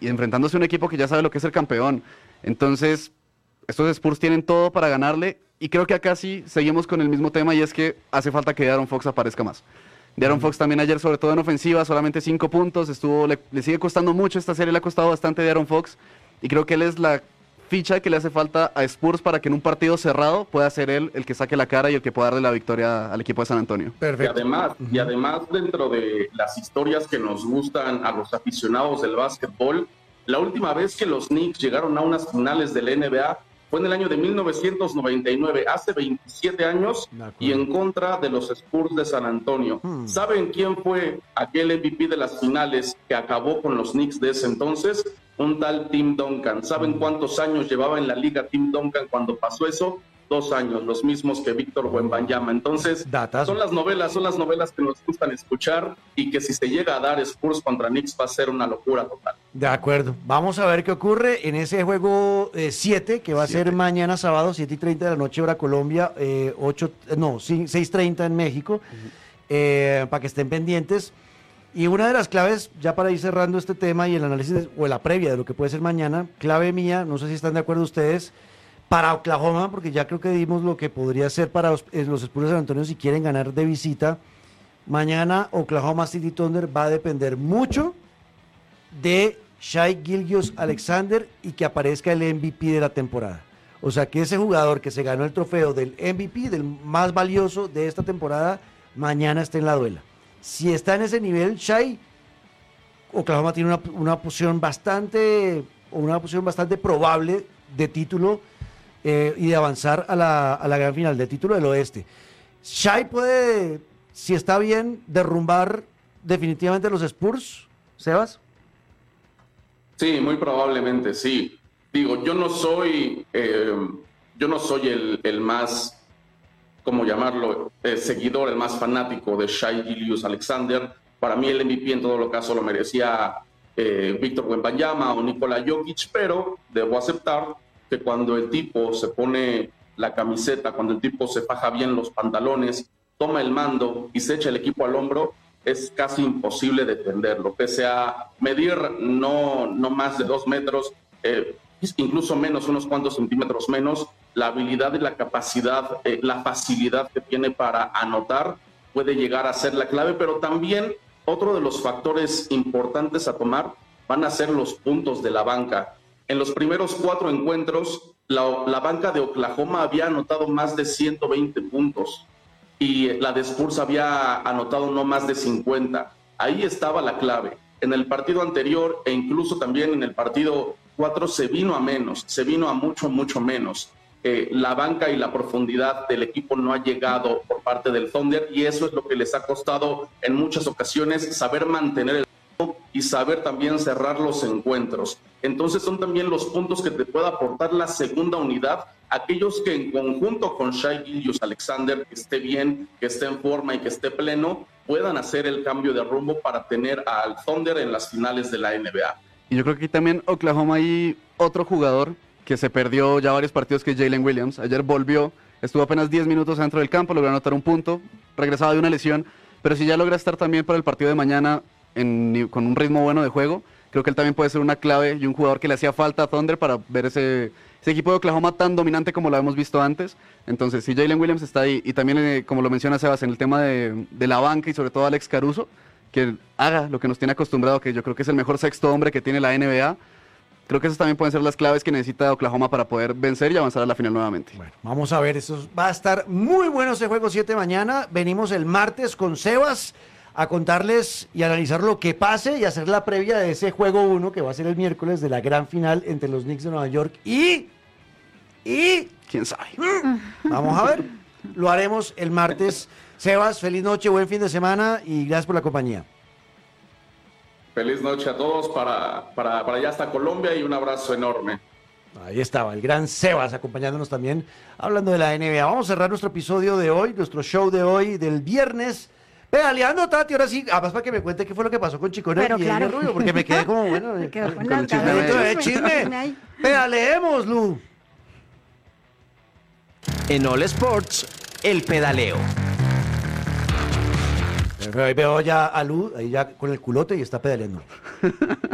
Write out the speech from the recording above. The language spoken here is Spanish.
y enfrentándose a un equipo que ya sabe lo que es el campeón. Entonces, estos Spurs tienen todo para ganarle, y creo que acá sí seguimos con el mismo tema, y es que hace falta que De'Aaron Fox aparezca más. De'Aaron Fox también ayer, sobre todo en ofensiva, solamente 5 puntos, le sigue costando mucho, esta serie le ha costado bastante a De'Aaron Fox, y creo que él es la ficha que le hace falta a Spurs para que en un partido cerrado pueda ser él el que saque la cara y el que pueda darle la victoria al equipo de San Antonio. Perfecto. Y además, dentro de las historias que nos gustan a los aficionados del básquetbol, la última vez que los Knicks llegaron a unas finales de la NBA fue en el año de 1999, hace 27 años, y en contra de los Spurs de San Antonio. ¿Saben quién fue aquel MVP de las finales que acabó con los Knicks de ese entonces? Un tal Tim Duncan. ¿Saben cuántos años llevaba en la liga Tim Duncan cuando pasó eso? 2 años, los mismos que Víctor Wembanyama. Entonces, son las novelas que nos gustan escuchar, y que si se llega a dar Spurs contra Knicks va a ser una locura total. De acuerdo. Vamos a ver qué ocurre en ese juego 7, que va a ser mañana sábado, 7:30 de la noche, hora Colombia, 6:30 en México, para que estén pendientes. Y una de las claves, ya para ir cerrando este tema y el análisis, o la previa de lo que puede ser mañana, clave mía, no sé si están de acuerdo ustedes, para Oklahoma, porque ya creo que dimos lo que podría ser para los Spurs de San Antonio si quieren ganar de visita. Mañana Oklahoma City Thunder va a depender mucho de Shai Gilgeous-Alexander y que aparezca el MVP de la temporada. O sea, que ese jugador que se ganó el trofeo del MVP, del más valioso de esta temporada, mañana esté en la duela. Si está en ese nivel, Shai, Oklahoma tiene una posición bastante probable de título y de avanzar a la gran final, de título del oeste. Shai puede, si está bien, derrumbar definitivamente los Spurs, ¿Sebas? Sí, muy probablemente, sí. Digo, yo no soy el más, ¿cómo llamarlo?, seguidor, el más fanático de Shai Gilgeous-Alexander. Para mí el MVP en todo caso lo merecía Víctor Wembanyama o Nikola Jokic, pero debo aceptar que cuando el tipo se pone la camiseta, cuando el tipo se faja bien los pantalones, toma el mando y se echa el equipo al hombro, es casi imposible defenderlo, pese a medir no más de 2 metros, incluso menos, unos cuantos centímetros menos. La habilidad y la capacidad, la facilidad que tiene para anotar puede llegar a ser la clave, pero también otro de los factores importantes a tomar van a ser los puntos de la banca. En los primeros 4 encuentros, la banca de Oklahoma había anotado más de 120 puntos y la de Spurs había anotado no más de 50. Ahí estaba la clave. En el partido anterior e incluso también en el partido 4 se vino a menos, se vino a mucho menos. La banca y la profundidad del equipo no ha llegado por parte del Thunder, y eso es lo que les ha costado en muchas ocasiones saber mantener el ritmo y saber también cerrar los encuentros. Entonces son también los puntos que te puede aportar la segunda unidad, aquellos que en conjunto con Shai Gilgeous-Alexander, que esté bien, que esté en forma y que esté pleno, puedan hacer el cambio de rumbo para tener al Thunder en las finales de la NBA. Y yo creo que aquí también Oklahoma hay otro jugador que se perdió ya varios partidos, que es Jalen Williams. Ayer volvió, estuvo apenas 10 minutos dentro del campo, logró anotar un punto, regresaba de una lesión, pero si ya logra estar también para el partido de mañana con un ritmo bueno de juego, creo que él también puede ser una clave y un jugador que le hacía falta a Thunder para ver ese equipo de Oklahoma tan dominante como lo hemos visto antes. Entonces, si Jalen Williams está ahí, y también, como lo menciona Sebas, en el tema de la banca y sobre todo Alex Caruso, que haga lo que nos tiene acostumbrado, que yo creo que es el mejor sexto hombre que tiene la NBA. Creo que esas también pueden ser las claves que necesita Oklahoma para poder vencer y avanzar a la final nuevamente. Bueno, vamos a ver, eso va a estar muy bueno ese juego 7 mañana. Venimos el martes con Sebas a contarles y analizar lo que pase y hacer la previa de ese juego 1 que va a ser el miércoles de la gran final entre los Knicks de Nueva York y quién sabe. Vamos a ver, lo haremos el martes. Sebas, feliz noche, buen fin de semana y gracias por la compañía. Feliz noche a todos para allá hasta Colombia, y un abrazo enorme. Ahí estaba el gran Sebas acompañándonos también hablando de la NBA. Vamos a cerrar nuestro episodio de hoy, nuestro show de hoy del viernes. Pedaleando, Tati, ahora sí, además para que me cuente qué fue lo que pasó con Chicona y claro. Rubio, porque me quedé como, bueno, me quedó con el chisme. Pedaleemos, Lu. En All Sports, el pedaleo. Ahí veo ya a Lu, ahí ya con el culote y está pedaleando.